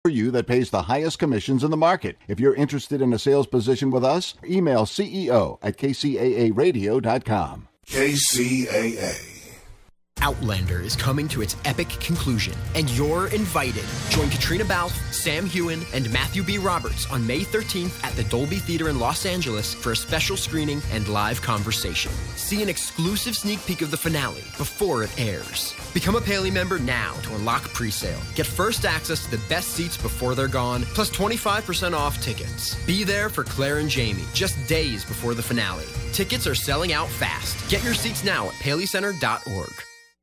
for you that pays the highest commissions in the market. If you're interested in a sales position with us, email CEO@kcaaradio.com. KCAA. Outlander is coming to its epic conclusion, and you're invited. Join Katrina Balfe, Sam Heughan, and Matthew B. Roberts on May 13th at the Dolby Theater in Los Angeles for a special screening and live conversation. See an exclusive sneak peek of the finale before it airs. Become a Paley member now to unlock pre-sale. Get first access to the best seats before they're gone, plus 25% off tickets. Be there for Claire and Jamie just days before the finale. Tickets are selling out fast. Get your seats now at paleycenter.org.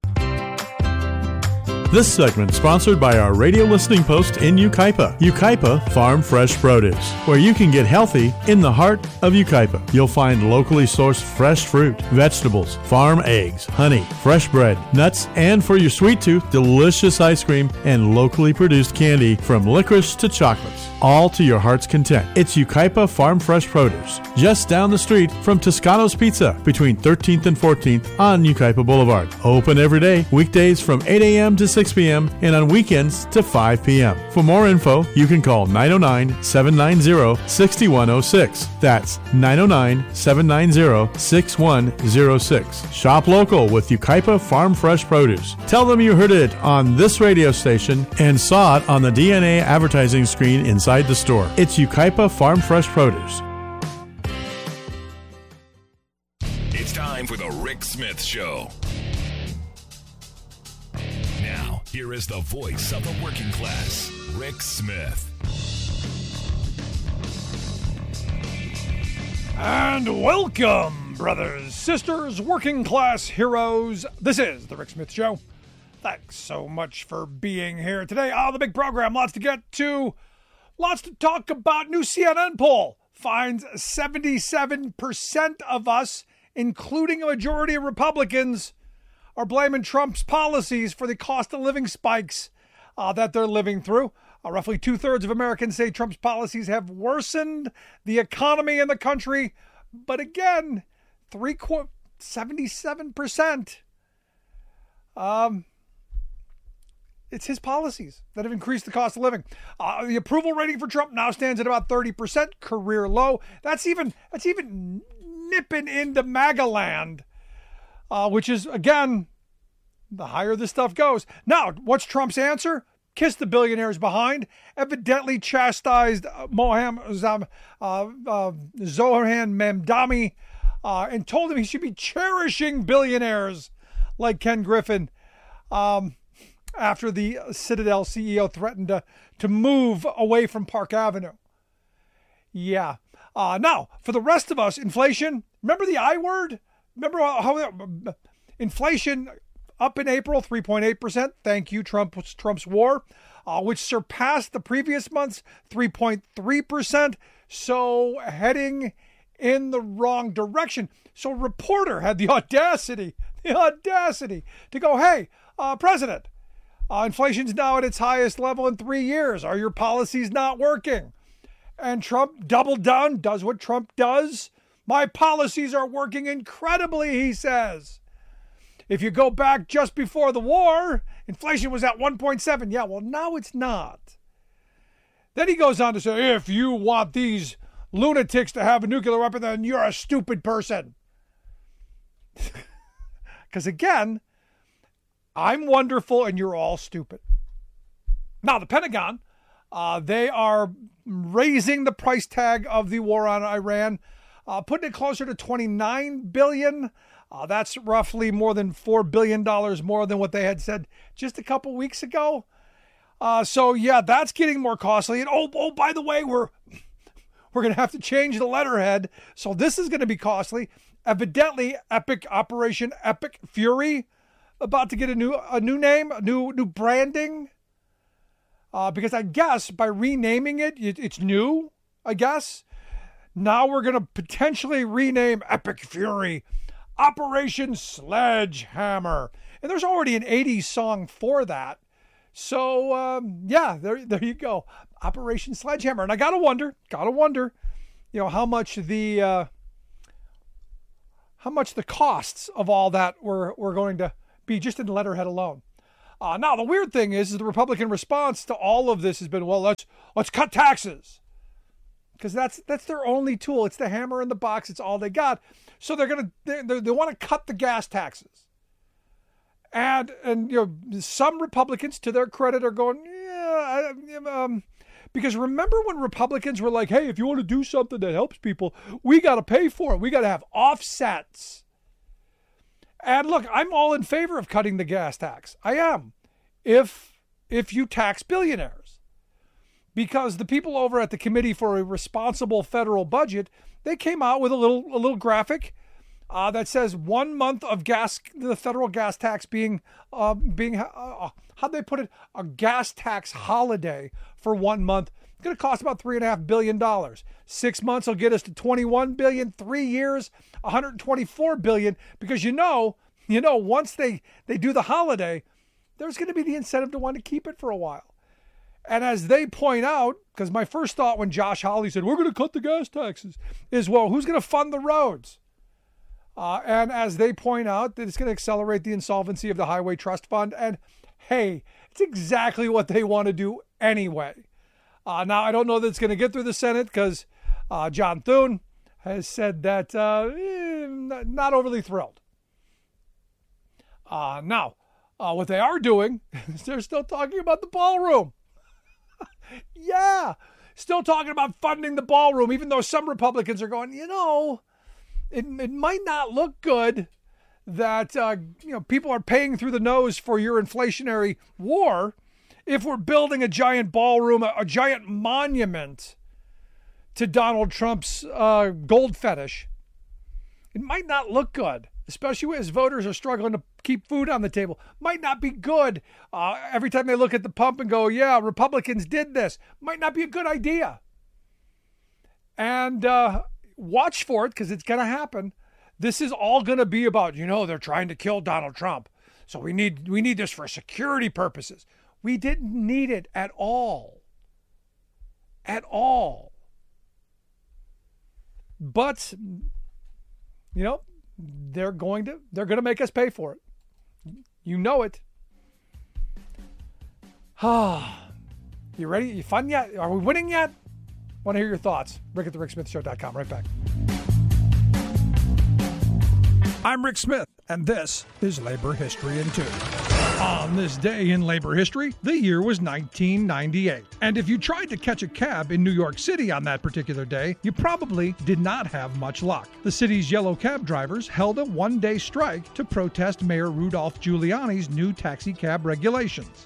This segment sponsored by our radio listening post in Yucaipa. Yucaipa Farm Fresh Produce, where you can get healthy in the heart of Yucaipa. You'll find locally sourced fresh fruit, vegetables, farm eggs, honey, fresh bread, nuts, and for your sweet tooth, delicious ice cream and locally produced candy from licorice to chocolates, all to your heart's content. It's Yucaipa Farm Fresh Produce, just down the street from Toscano's Pizza, between 13th and 14th on Yucaipa Boulevard. Open every day, weekdays from 8 a.m. to 6 p.m. and on weekends to 5 p.m. For more info, you can call 909-790-6106. That's 909-790-6106. Shop local with Yucaipa Farm Fresh Produce. Tell them you heard it on this radio station and saw it on the DNA advertising screen inside the store. It's Yucaipa Farm Fresh Produce. It's time for the Rick Smith Show. Now, here is the voice of the working class, Rick Smith. And welcome, brothers, sisters, working class heroes. This is the Rick Smith Show. Thanks so much for being here today. The big program, lots to get to. Lots to talk about. New CNN poll finds 77% of us, including a majority of Republicans, are blaming Trump's policies for the cost of living spikes that they're living through. Roughly 2/3 of Americans say Trump's policies have worsened the economy in the country. But again, 77%. It's his policies that have increased the cost of living. The approval rating for Trump now stands at about 30%, career low. That's even nipping into MAGA land. Which is, again, the higher this stuff goes. Now, what's Trump's answer? Kiss the billionaires behind. Evidently chastised Zohan Mamdani and told him he should be cherishing billionaires like Ken Griffin after the Citadel CEO threatened to move away from Park Avenue. Yeah. Now, for the rest of us, inflation, remember the I word? Remember how inflation up in April, 3.8%. Thank you, Trump's war, which surpassed the previous month's 3.3%. So heading in the wrong direction. So reporter had the audacity to go, hey, President, inflation's now at its highest level in 3 years. Are your policies not working? And Trump doubled down, does what Trump does. My policies are working incredibly, he says. If you go back just before the war, inflation was at 1.7. Yeah, well, now it's not. Then he goes on to say, if you want these lunatics to have a nuclear weapon, then you're a stupid person. Because again, I'm wonderful and you're all stupid. Now, the Pentagon, they are raising the price tag of the war on Iran, putting it closer to $29 billion. That's roughly more than $4 billion more than what they had said just a couple weeks ago. So yeah, that's getting more costly. And oh, by the way, we're going to have to change the letterhead. So this is going to be costly. Evidently, Operation Epic Fury about to get a new name, a new branding. Because I guess by renaming it, it's new, I guess. Now we're going to potentially rename Epic Fury Operation Sledgehammer. And there's already an 80s song for that. So, yeah, there you go. Operation Sledgehammer. And I gotta wonder, how much the costs of all that were going to be just in the letterhead alone. Now, the weird thing is the Republican response to all of this has been, well, let's cut taxes. Because that's their only tool. It's the hammer in the box. It's all they got. So they want to cut the gas taxes. And some Republicans, to their credit, are going, because remember when Republicans were like, hey, if you want to do something that helps people, we got to pay for it. We got to have offsets. And look, I'm all in favor of cutting the gas tax. I am. If you tax billionaires. Because the people over at the Committee for a Responsible Federal Budget, they came out with a little graphic that says 1 month of the federal gas tax being how'd they put it? A gas tax holiday for 1 month. It's going to cost about $3.5 billion. 6 months will get us to $21 billion. 3 years, $124 billion. Because once they do the holiday, there's going to be the incentive to want to keep it for a while. And as they point out, because my first thought when Josh Hawley said, we're going to cut the gas taxes, is, well, who's going to fund the roads? And as they point out, that it's going to accelerate the insolvency of the Highway Trust Fund. And hey, it's exactly what they want to do anyway. Now, I don't know that it's going to get through the Senate because John Thune has said that not overly thrilled. Now, what they are doing is they're still talking about the ballroom. Yeah, still talking about funding the ballroom, even though some Republicans are going, it might not look good that, people are paying through the nose for your inflationary war if we're building a giant ballroom, a giant monument to Donald Trump's gold fetish. It might not look good, especially as voters are struggling to keep food on the table. Might not be good. Every time they look at the pump and go, yeah, Republicans did this. Might not be a good idea. And watch for it because it's going to happen. This is all going to be about, they're trying to kill Donald Trump. So we need this for security purposes. We didn't need it at all. At all. But, they're going to make us pay for it. You know it. You ready? You fun yet? Are we winning yet? Want to hear your thoughts? Rick at thericksmithshow.com. Right back. I'm Rick Smith, and this is Labor History in 2. On this day in labor history, the year was 1998. And if you tried to catch a cab in New York City on that particular day, you probably did not have much luck. The city's yellow cab drivers held a one-day strike to protest Mayor Rudolph Giuliani's new taxi cab regulations.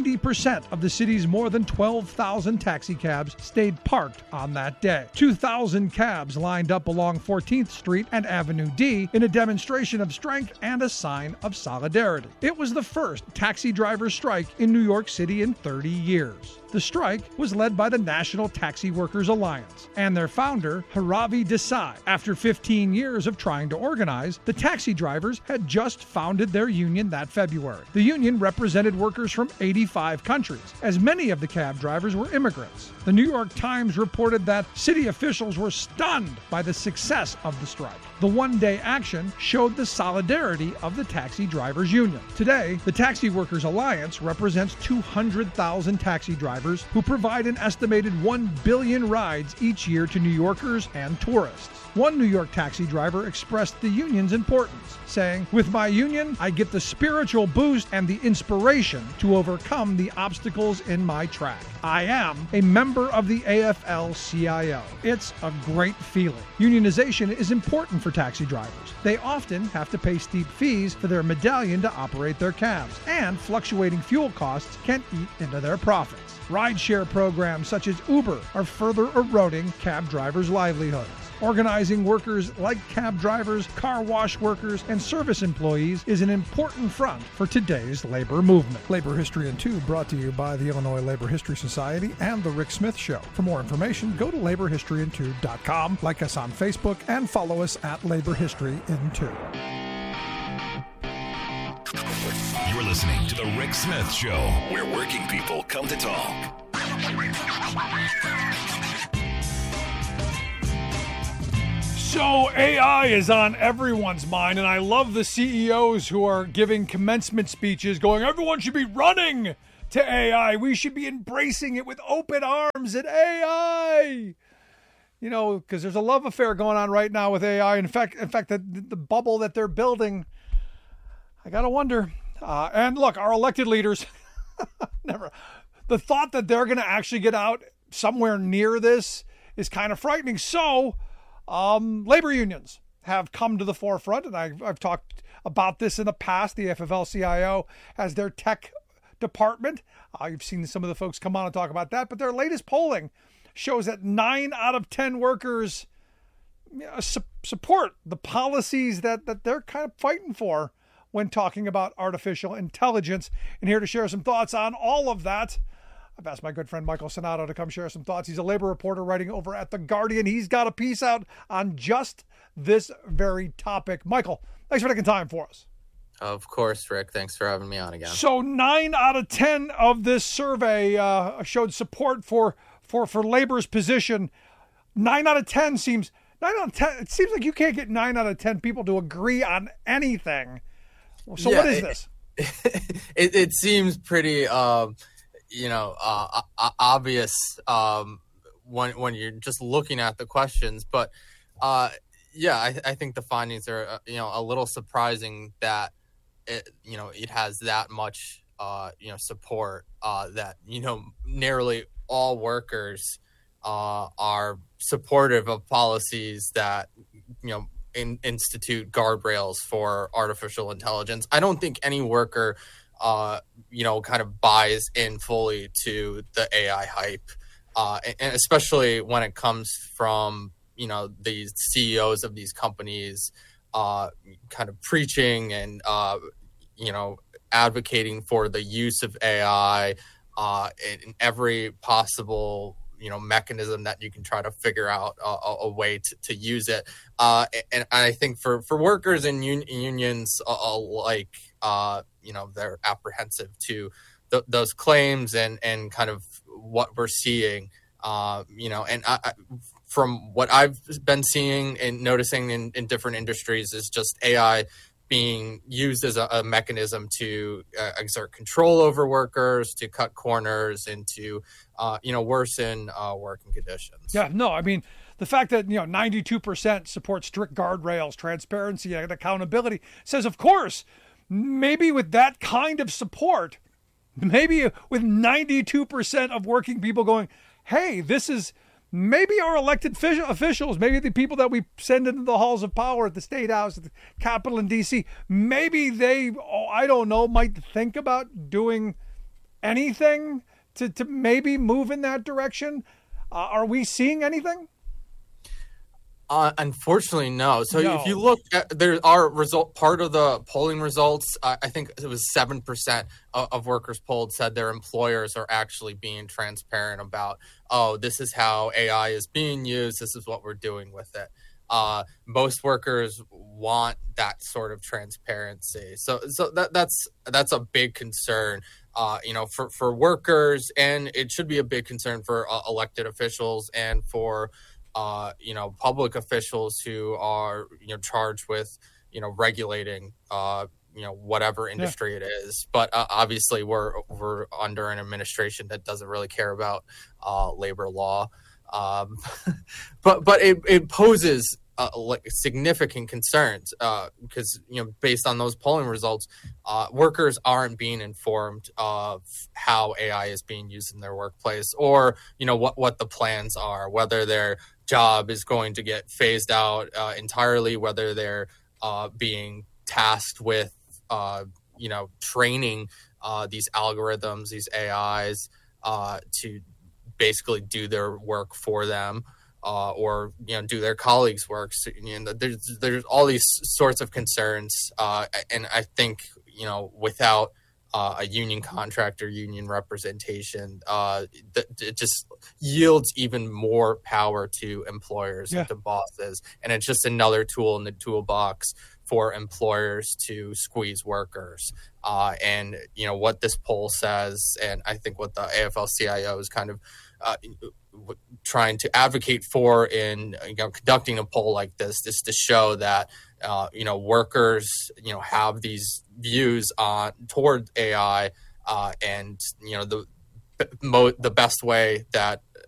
90% of the city's more than 12,000 taxi cabs stayed parked on that day. 2,000 cabs lined up along 14th Street and Avenue D in a demonstration of strength and a sign of solidarity. It was the first taxi driver strike in New York City in 30 years. The strike was led by the National Taxi Workers Alliance and their founder, Haravi Desai. After 15 years of trying to organize, the taxi drivers had just founded their union that February. The union represented workers from 85 countries, as many of the cab drivers were immigrants. The New York Times reported that city officials were stunned by the success of the strike. The one-day action showed the solidarity of the taxi drivers union. Today, the Taxi Workers Alliance represents 200,000 taxi drivers who provide an estimated 1 billion rides each year to New Yorkers and tourists. One New York taxi driver expressed the union's importance, saying, "With my union, I get the spiritual boost and the inspiration to overcome the obstacles in my track. I am a member of the AFL-CIO. It's a great feeling." Unionization is important for taxi drivers. They often have to pay steep fees for their medallion to operate their cabs, and fluctuating fuel costs can eat into their profits. Rideshare programs such as Uber are further eroding cab drivers' livelihoods. Organizing workers like cab drivers, car wash workers, and service employees is an important front for today's labor movement. Labor History in 2 brought to you by the Illinois Labor History Society and The Rick Smith Show. For more information, go to laborhistoryin2.com, like us on Facebook, and follow us at Labor History in 2. You're listening to The Rick Smith Show, where working people come to talk. So AI is on everyone's mind, and I love the CEOs who are giving commencement speeches going, everyone should be running to AI. We should be embracing it with open arms at AI. You know, because there's a love affair going on right now with AI. In fact, the bubble that they're building, I got to wonder. And look, our elected leaders, the thought that they're going to actually get out somewhere near this is kind of frightening. So, labor unions have come to the forefront, and I've talked about this in the past. The AFL-CIO has their tech department. You've seen some of the folks come on and talk about that, but their latest polling shows that 9 out of 10 workers support the policies that they're kind of fighting for when talking about artificial intelligence. And here to share some thoughts on all of that, I've asked my good friend Michael Sonato to come share some thoughts. He's a labor reporter writing over at The Guardian. He's got a piece out on just this very topic. Michael, thanks for taking time for us. Of course, Rick. Thanks for having me on again. So 9 out of 10 of this survey showed support for labor's position. 9 out of 10 seems 9 out of 10. It seems like you can't get 9 out of 10 people to agree on anything. So what is this? It seems pretty obvious when you're just looking at the questions, but I think the findings are a little surprising that it has that much support, that nearly all workers are supportive of policies that institute guardrails for artificial intelligence. I don't think any worker kind of buys in fully to the AI hype, and especially when it comes from these CEOs of these companies kind of preaching and advocating for the use of AI in every possible mechanism that you can try to figure out a way to use it. And I think for workers and unions alike, they're apprehensive to those claims and kind of what we're seeing, and from what I've been seeing and noticing in different industries is just AI being used as a mechanism to exert control over workers, to cut corners, and to worsen working conditions. Yeah, no, I mean, the fact that 92% support strict guardrails, transparency, and accountability says, of course, maybe with that kind of support, maybe with 92% of working people going, hey, this is maybe our elected officials, maybe the people that we send into the halls of power at the State House, at the Capitol in D.C., maybe they, I don't know, might think about doing anything to maybe move in that direction. Are we seeing anything? Unfortunately, no. So No. if you look at our part of the polling results, I think it was 7% of workers polled said their employers are actually being transparent about, oh, this is how AI is being used. This is what we're doing with it. Most workers want that sort of transparency. So that's a big concern, for workers, and it should be a big concern for elected officials and for public officials who are, charged with, regulating, whatever industry it is. But obviously we're under an administration that doesn't really care about labor law. But it poses significant concerns because, based on those polling results, workers aren't being informed of how AI is being used in their workplace, or, what the plans are, whether their job is going to get phased out entirely, whether they're being tasked with, training these algorithms, these AIs to basically do their work for them. Or do their colleagues' work. So, there's all these sorts of concerns, and I think without a union contract or union representation, it just yields even more power to employers and to bosses, and it's just another tool in the toolbox for employers to squeeze workers. And what this poll says, and I think what the AFL-CIO is kind of trying to advocate for in conducting a poll like this is to show that workers have these views toward AI, and the best way that